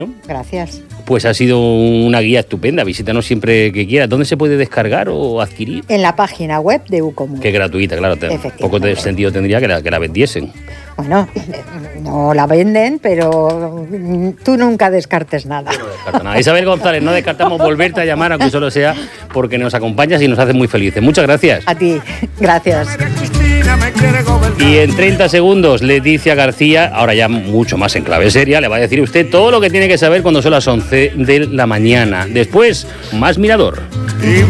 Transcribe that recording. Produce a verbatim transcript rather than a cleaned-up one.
Gracias. Pues ha sido una guía estupenda. Visítanos siempre que quieras. ¿Dónde se puede descargar o adquirir? En la página web de Ucomún. Que es gratuita, claro. Poco de sentido tendría que la, que la vendiesen. Bueno, no la venden, pero tú nunca descartes nada. No descarto nada. Isabel González, no descartamos volverte a llamar, aunque solo sea porque nos acompañas y nos haces muy felices. Muchas gracias. A ti, gracias. Y en treinta segundos, Leticia García, ahora ya mucho más en clave seria, le va a decir a usted todo lo que tiene que saber cuando son las once de la mañana. Después, más Mirador.